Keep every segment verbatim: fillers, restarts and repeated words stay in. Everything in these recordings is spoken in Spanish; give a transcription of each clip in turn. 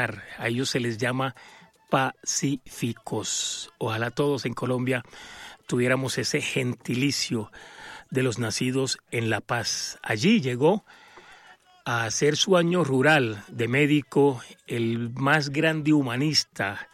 cantar. A ellos se les llama pacíficos. Ojalá todos en Colombia tuviéramos ese gentilicio de los nacidos en La Paz. Allí llegó a hacer su año rural de médico el más grande humanista,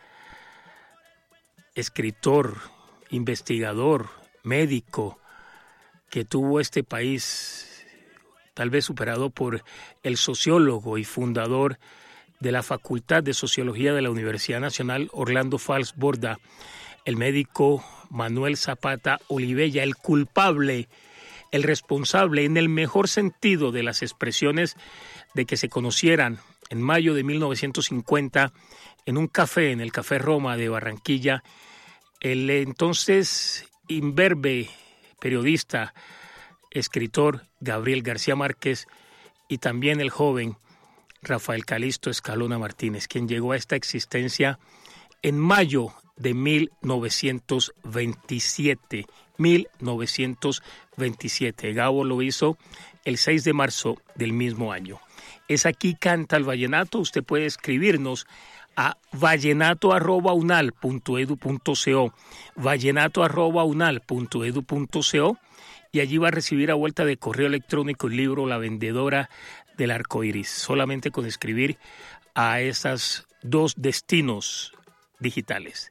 escritor, investigador, médico que tuvo este país, tal vez superado por el sociólogo y fundador de la Facultad de Sociología de la Universidad Nacional Orlando Fals Borda, el médico Manuel Zapata Olivella, el culpable, el responsable en el mejor sentido de las expresiones de que se conocieran en mayo de mil novecientos cincuenta en un café, en el Café Roma de Barranquilla, el entonces imberbe periodista, escritor Gabriel García Márquez y también el joven Rafael Calixto Escalona Martínez, quien llegó a esta existencia en mayo de mil novecientos veintisiete. mil novecientos veintisiete. Gabo lo hizo el seis de marzo del mismo año. Es Aquí Canta el Vallenato. Usted puede escribirnos a vallenato arroba unal punto edu punto co, vallenato arroba unal punto edu punto co, y allí va a recibir a vuelta de correo electrónico el libro La Vendedora del Arco Iris, solamente con escribir a esos dos destinos digitales.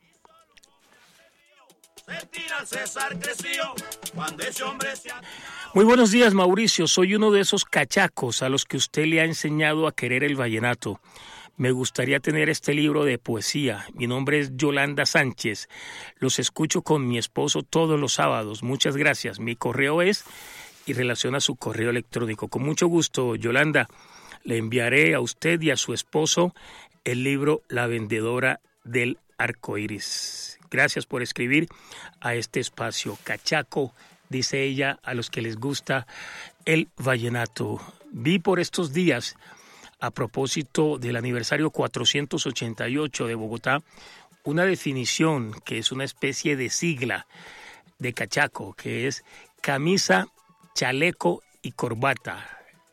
Muy buenos días, Mauricio. Soy uno de esos cachacos a los que usted le ha enseñado a querer el vallenato. Me gustaría tener este libro de poesía. Mi nombre es Yolanda Sánchez. Los escucho con mi esposo todos los sábados. Muchas gracias. Mi correo es, y relaciona su correo electrónico. Con mucho gusto, Yolanda, le enviaré a usted y a su esposo el libro La Vendedora del Arco Iris. Gracias por escribir a este espacio. Cachaco, dice ella, a los que les gusta el vallenato. Vi por estos días, a propósito del aniversario cuatrocientos ochenta y ocho de Bogotá, una definición que es una especie de sigla de cachaco, que es camisa, chaleco y corbata.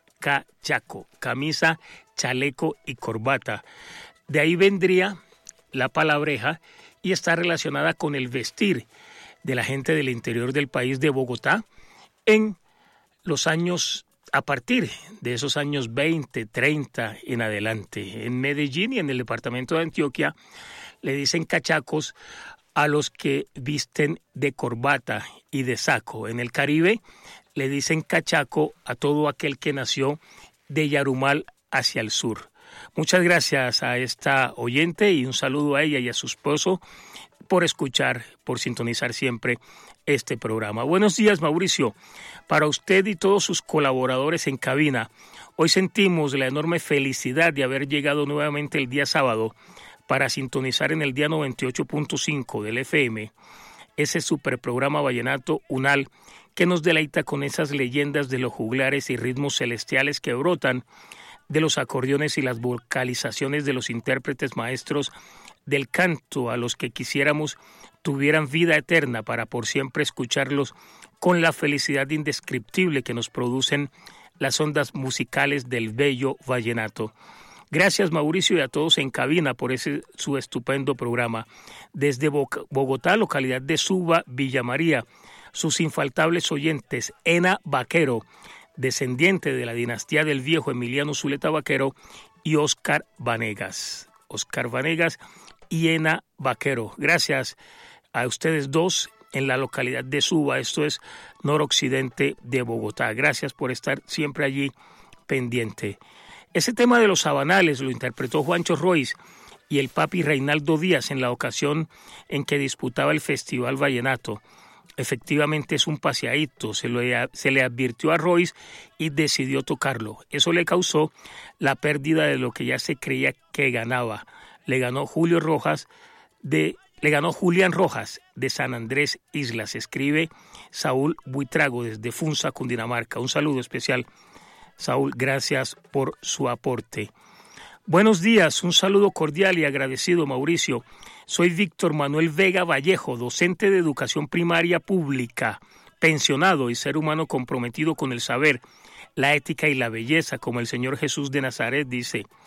Cachaco, camisa, chaleco y corbata. De ahí vendría la palabreja y está relacionada con el vestir de la gente del interior del país de Bogotá en los años, a partir de esos años veinte, treinta en adelante. En Medellín y en el departamento de Antioquia le dicen cachacos a los que visten de corbata y de saco. En el Caribe le dicen cachaco a todo aquel que nació de Yarumal hacia el sur. Muchas gracias a esta oyente y un saludo a ella y a su esposo por escuchar, por sintonizar siempre este programa. Buenos días, Mauricio. Para usted y todos sus colaboradores en cabina, hoy sentimos la enorme felicidad de haber llegado nuevamente el día sábado para sintonizar en el día noventa y ocho punto cinco del F M ese superprograma Vallenato Unal que nos deleita con esas leyendas de los juglares y ritmos celestiales que brotan de los acordeones y las vocalizaciones de los intérpretes maestros del canto, a los que quisiéramos tuvieran vida eterna para por siempre escucharlos con la felicidad indescriptible que nos producen las ondas musicales del bello vallenato. Gracias, Mauricio, y a todos en cabina por ese su estupendo programa. Desde Bogotá, localidad de Suba, Villa María, sus infaltables oyentes, Ena Vaquero, descendiente de la dinastía del viejo Emiliano Zuleta Vaquero, y Oscar Vanegas. Oscar Vanegas y Ena Vaquero. Gracias a ustedes dos en la localidad de Suba, esto es noroccidente de Bogotá. Gracias por estar siempre allí pendiente. Ese tema de los sabanales lo interpretó Juancho Royce y el papi Reinaldo Díaz en la ocasión en que disputaba el Festival Vallenato. Efectivamente es un paseadito, se, lo, se le advirtió a Royce y decidió tocarlo. Eso le causó la pérdida de lo que ya se creía que ganaba. Le ganó Julio Rojas de, le ganó Julián Rojas de San Andrés Islas. Escribe Saúl Buitrago desde Funza, Cundinamarca. Un saludo especial, Saúl, gracias por su aporte. Buenos días, un saludo cordial y agradecido, Mauricio. Soy Víctor Manuel Vega Vallejo, docente de educación primaria pública, pensionado y ser humano comprometido con el saber, la ética y la belleza, como el Señor Jesús de Nazaret dice.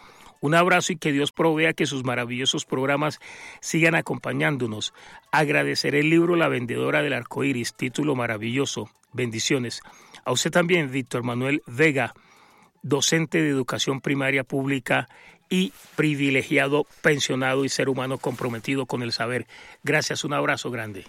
Un abrazo y que Dios provea que sus maravillosos programas sigan acompañándonos. Agradeceré el libro La vendedora del arcoíris, título maravilloso. Bendiciones. A usted también, Víctor Manuel Vega, docente de educación primaria pública y privilegiado, pensionado y ser humano comprometido con el saber. Gracias, un abrazo grande.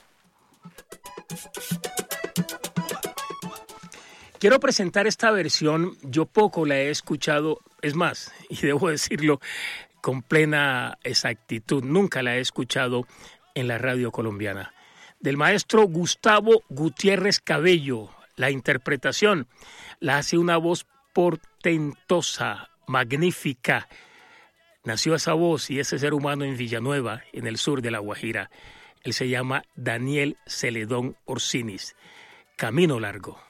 Quiero presentar esta versión, yo poco la he escuchado, es más, y debo decirlo con plena exactitud, nunca la he escuchado en la radio colombiana, del maestro Gustavo Gutiérrez Cabello. La interpretación la hace una voz portentosa, magnífica. Nació esa voz y ese ser humano en Villanueva, en el sur de La Guajira. Él se llama Daniel Celedón Orsinis. Camino largo.